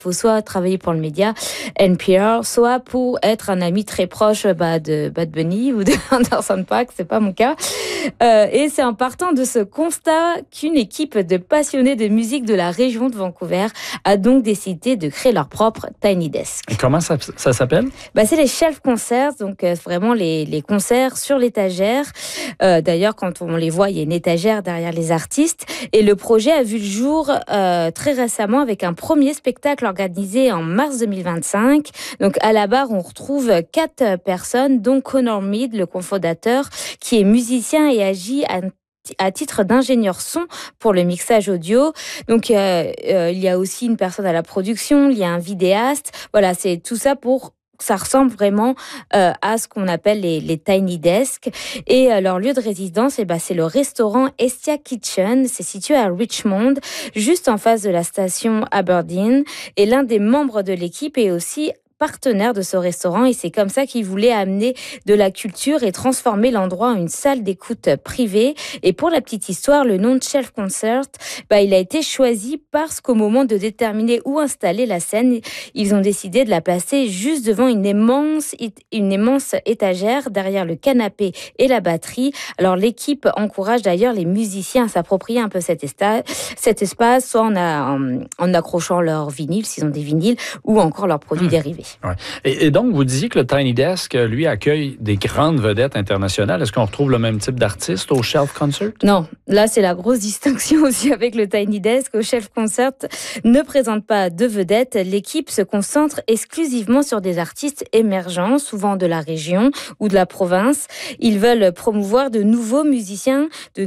faut soit travailler pour le média NPR, soit pour être un ami très proche de Bad Bunny ou de Anderson .Paak, c'est pas mon cas. Et c'est en partant de ce constat qu'une équipe de passionnés de musique de la région de Vancouver a donc décidé de créer leur propre Tiny Desk. Et comment ça s'appelle? C'est les Shelf Concerts, donc vraiment les concerts sur l'étagère. D'ailleurs, quand on les voit, il y a une étagère derrière les artistes. Et le projet a vu le jour très récemment avec un premier spectacle organisé en mars 2025. Donc à la barre, on retrouve 4 personnes, dont Connor Mead, le cofondateur, qui est musicien et agit à titre d'ingénieur son pour le mixage audio. Donc il y a aussi une personne à la production, il y a un vidéaste. Voilà, c'est tout ça pour... Ça ressemble vraiment à ce qu'on appelle les Tiny Desks. Et leur lieu de résidence, c'est le restaurant Estia Kitchen. C'est situé à Richmond, juste en face de la station Aberdeen. Et l'un des membres de l'équipe est aussi partenaire de ce restaurant, et c'est comme ça qu'il voulait amener de la culture et transformer l'endroit en une salle d'écoute privée. Et pour la petite histoire, le nom de Shelf Concert, il a été choisi parce qu'au moment de déterminer où installer la scène, ils ont décidé de la placer juste devant une immense étagère derrière le canapé et la batterie. Alors l'équipe encourage d'ailleurs les musiciens à s'approprier un peu cet espace, soit en accrochant leurs vinyles, s'ils ont des vinyles, ou encore leurs produits dérivés. Ouais. Et donc, vous disiez que le Tiny Desk, lui, accueille des grandes vedettes internationales. Est-ce qu'on retrouve le même type d'artiste au Shelf Concert? Non, là, c'est la grosse distinction aussi avec le Tiny Desk. Au Shelf Concert ne présente pas de vedettes. L'équipe se concentre exclusivement sur des artistes émergents, souvent de la région ou de la province. Ils veulent promouvoir de nouveaux musiciens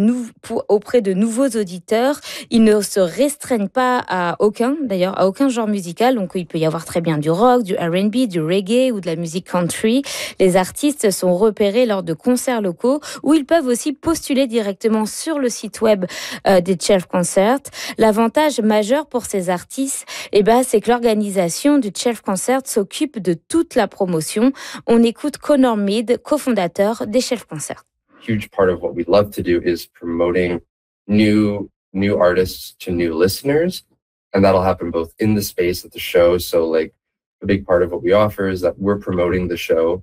auprès de nouveaux auditeurs. Ils ne se restreignent pas à aucun genre musical. Donc, il peut y avoir très bien du rock, du R&B, du reggae ou de la musique country. Les artistes sont repérés lors de concerts locaux où ils peuvent aussi postuler directement sur le site web des Shelf Concert. L'avantage majeur pour ces artistes, c'est que l'organisation du Shelf Concert s'occupe de toute la promotion. On écoute Connor Mead, cofondateur des Shelf Concert. Huge part of what we love to do is promoting new artists to new listeners, and that'll happen both in the space at the show. So a big part of what we offer is that we're promoting the show.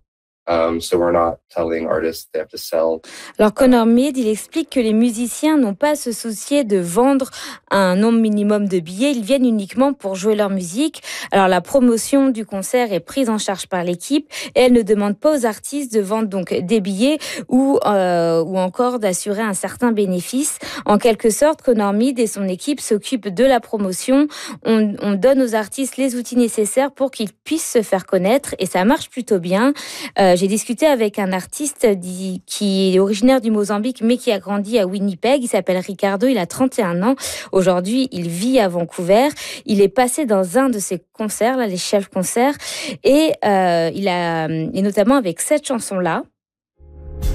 So we're not telling artists they have to sell. Alors Connor Mead, il explique que les musiciens n'ont pas à se soucier de vendre un nombre minimum de billets, ils viennent uniquement pour jouer leur musique. Alors la promotion du concert est prise en charge par l'équipe et elle ne demande pas aux artistes de vendre donc des billets ou encore d'assurer un certain bénéfice. En quelque sorte, Connor Mead et son équipe s'occupent de la promotion. On donne aux artistes les outils nécessaires pour qu'ils puissent se faire connaître et ça marche plutôt bien. J'ai discuté avec un artiste qui est originaire du Mozambique mais qui a grandi à Winnipeg. Il s'appelle Ricardo, il a 31 ans. Aujourd'hui, il vit à Vancouver. Il est passé dans un de ses concerts, les Shelf Concerts, et notamment avec cette chanson-là.